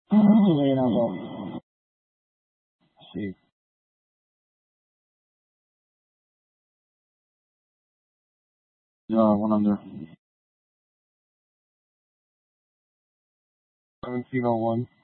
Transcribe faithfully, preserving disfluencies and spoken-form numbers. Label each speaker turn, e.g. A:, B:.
A: Ayun na po. See. Yeah, one under. seventeen oh one.